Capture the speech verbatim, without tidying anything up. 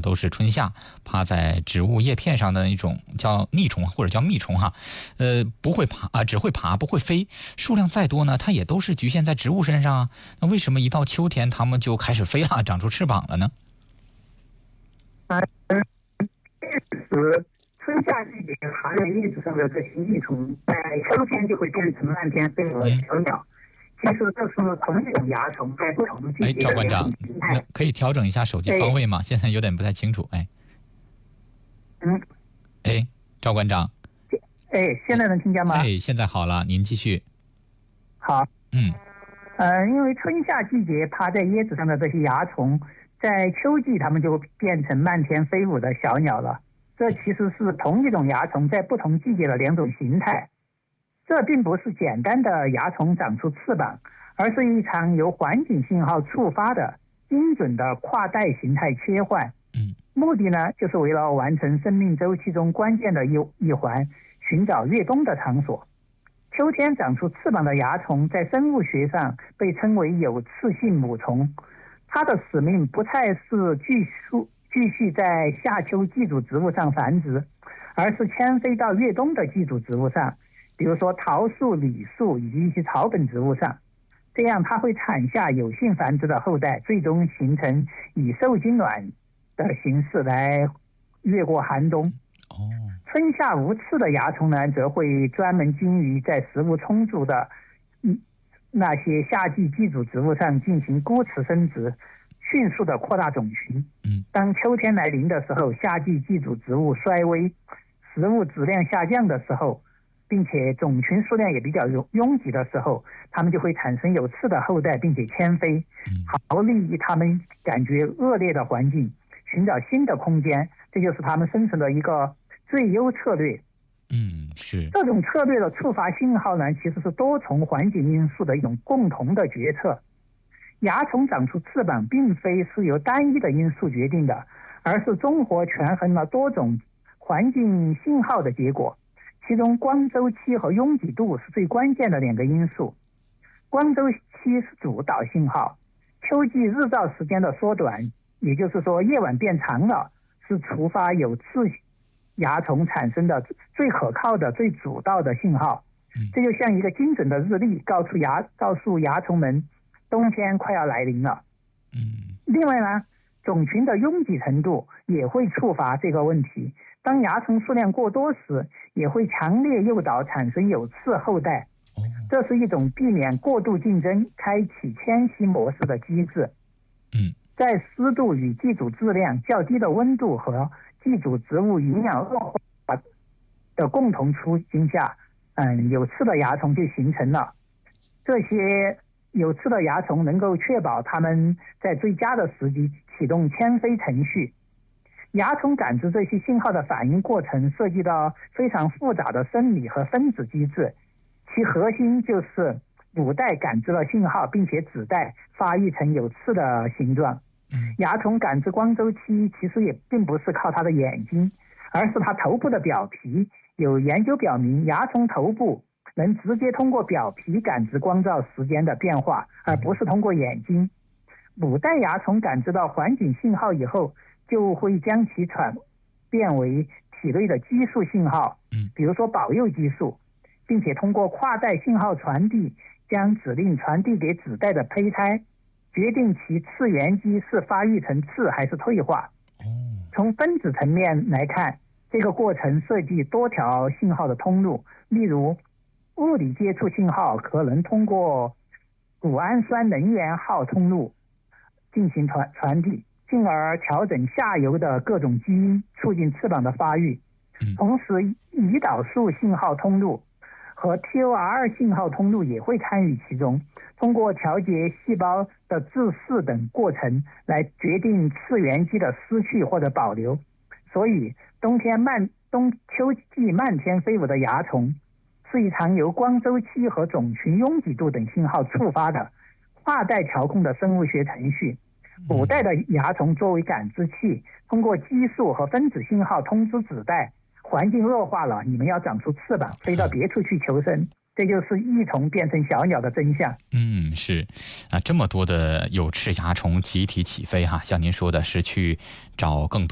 都是春夏趴在植物叶片上的一种叫腻虫或者叫蜜虫哈，呃，不会爬啊，只会爬不会飞，数量再多呢，它也都是局限在植物身上啊。那为什么一到秋天它们就开始飞了，长出翅膀了呢？ 啊，是春夏季节爬在叶子上的这些益虫，在秋天就会变成漫天飞舞的小鸟。其实这是同一种蚜虫，在不同的季节。 哎，赵馆长，那可以调整一下手机方位吗？现在有点不太清楚。哎， 嗯， 哎，赵馆长， 哎，现在能听见吗？ 哎，现在好了，您继续。 好， 嗯， 呃，因为春夏季节趴在叶子上的这些蚜虫，在秋季它们就变成漫天飞舞的小鸟了。这其实是同一种蚜虫在不同季节的两种形态。这并不是简单的蚜虫长出翅膀，而是一场由环境信号触发的精准的跨代形态切换。 嗯， 目的呢，就是为了完成生命周期中关键的一一环，寻找越冬的场所。秋天长出翅膀的蚜虫，在生物学上被称为有刺性母虫。它的使命不再是继续继续在夏秋寄主植物上繁殖，而是迁飞到越冬的寄主植物上，比如说桃树、李树以及一些草本植物上。这样它会产下有性繁殖的后代，最终形成以受精卵的形式来越过寒冬。 哦， 春夏无刺的蚜虫呢，则会专门精于在食物充足的嗯那些夏季寄主植物上进行孤雌生殖，迅速的扩大种群。 嗯， 当秋天来临的时候，夏季寄主植物衰微，食物质量下降的时候，并且种群数量也比较拥挤的时候，它们就会产生有刺的后代，并且迁飞，逃离它们感觉恶劣的环境，寻找新的空间。这就是它们生存的一个最优策略。 嗯，是这种策略的触发信号呢，其实是多重环境因素的一种共同的决策。蚜虫长出翅膀并非是由单一的因素决定的，而是综合权衡了多种环境信号的结果。其中光周期和拥挤度是最关键的两个因素。光周期是主导信号，秋季日照时间的缩短，也就是说夜晚变长了，是触发有刺蚜虫产生的最可靠的、最主导的信号。这就像一个精准的日历，告诉蚜告诉蚜虫们冬天快要来临了。 嗯， 另外呢，种群的拥挤程度也会触发这个问题。当蚜虫数量过多时，也会强烈诱导产生有刺后代。这是一种避免过度竞争、开启迁徙模式的机制。 嗯， 在湿度与寄主质量较低的温度和寄主植物营养恶化的共同处境下，嗯，有刺的蚜虫就形成了。这些有刺的蚜虫能够确保它们在最佳的时机启动迁飞程序。蚜虫感知这些信号的反应过程涉及到非常复杂的生理和分子机制，其核心就是母带感知了信号，并且子代发育成有刺的形状。蚜虫感知光周期其实也并不是靠它的眼睛，而是它头部的表皮。有研究表明，蚜虫头部能直接通过表皮感知光照时间的变化，而不是通过眼睛。母带蚜虫感知到环境信号以后，就会将其转变为体内的激素信号，比如说保幼激素，并且通过跨代信号传递，将指令传递给子代的胚胎，决定其次元基是发育成刺还是退化。从分子层面来看，这个过程涉及多条信号的通路，例如物理接触信号可能通过谷氨酸能源号通路进行传传递，进而调整下游的各种基因，促进翅膀的发育。同时，胰岛素信号通路和 T O R 信号通路也会参与其中，通过调节细胞的自噬等过程来决定次元基的失去或者保留。所以，冬天漫冬秋季漫天飞舞的蚜虫，是一场由光周期和种群拥挤度等信号触发的跨代调控的生物学程序。母代的蚜虫作为感知器，通过激素和分子信号通知子代，环境恶化了，你们要长出翅膀，飞到别处去求生。这就是益虫变成小鸟的真相。 嗯，是啊，这么多的有翅蚜虫集体起飞哈，像您说的是去找更多